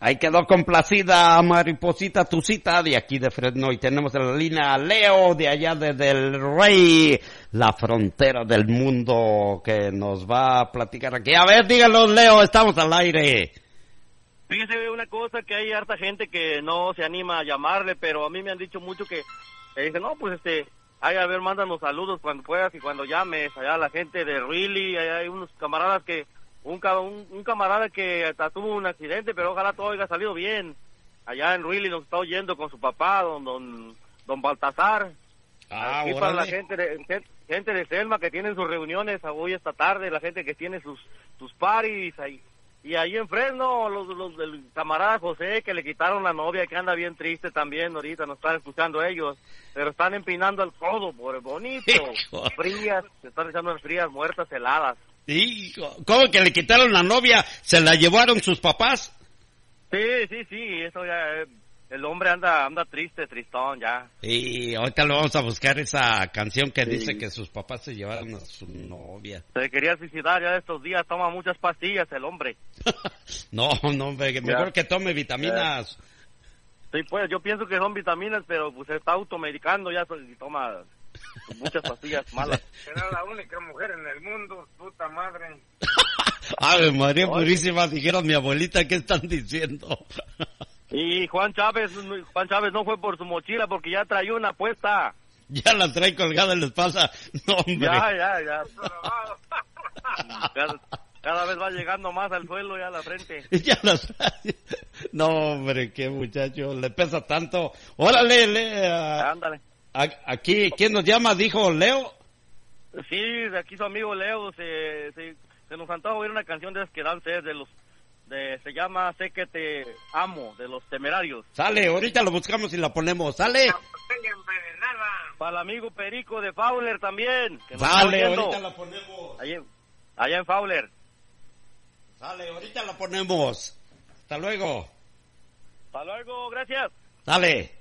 Ahí quedó complacida Mariposita tu cita de aquí de Fresno y tenemos en la línea a Leo de allá de Del Rey, la frontera del mundo que nos va a platicar aquí. A ver, díganos Leo, estamos al aire. Fíjese una cosa, que hay harta gente que no se anima a llamarle, pero a mí me han dicho mucho que dicen, no, pues ay, a ver, mándanos saludos cuando puedas y cuando llames. Allá la gente de Really, allá hay unos camaradas que un camarada que hasta tuvo un accidente, pero ojalá todo haya salido bien. Allá en Really nos está oyendo con su papá, don Baltasar. Aquí para la gente de Selma que tienen sus reuniones hoy esta tarde, la gente que tiene sus parties ahí. Y ahí en Fresno, los del camarada José, que le quitaron la novia, que anda bien triste también ahorita, nos están escuchando ellos, pero están empinando el codo, por bonito, frías, se están echando frías, muertas, heladas. Hijo, ¿cómo que le quitaron la novia? ¿Se la llevaron sus papás? Sí, eso ya, el hombre anda tristón ya. Y ahorita le vamos a buscar esa canción que dice que sus papás se llevaron a su novia. Se quería suicidar ya de estos días, toma muchas pastillas el hombre. No, mejor que tome vitaminas. Sí, pues, yo pienso que son vitaminas, pero pues se está automedicando ya y toma muchas pastillas malas. Era la única mujer en el mundo, puta madre. Ave María Purísima, dijeron mi abuelita, ¿qué están diciendo? Y Juan Chávez no fue por su mochila porque ya traía una puesta. Ya la trae colgada en la espalda. No, hombre. Ya. Cada vez va llegando más al suelo ya a la frente. Ya la trae. No, hombre, qué muchacho, le pesa tanto. Órale, ándale. Aquí, ¿quién nos llama? Dijo Leo. Sí, de aquí su amigo Leo, se nos antoja oír una canción de esas que dan sed se llama Sé que te amo, de Los Temerarios. Sale, ahorita lo buscamos y la ponemos, sale. Para el amigo Perico de Fowler también. Sale, ahorita la ponemos. Allá en Fowler. Sale, ahorita la ponemos. Hasta luego. Hasta luego, gracias. Dale.